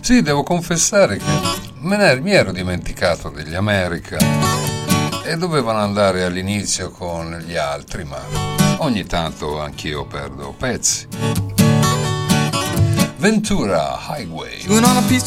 Sì, devo confessare che mi ero dimenticato degli America e dovevano andare all'inizio con gli altri, ma ogni tanto anch'io perdo pezzi. Ventura Highway.